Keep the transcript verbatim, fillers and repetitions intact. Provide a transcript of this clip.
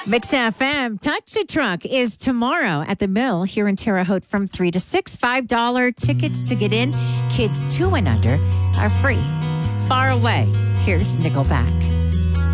Mix F M Touch a Truck is tomorrow at the Mill here in Terre Haute from three to six. five dollars tickets to get in. Kids two and under are free. Far Away. Here's Nickelback.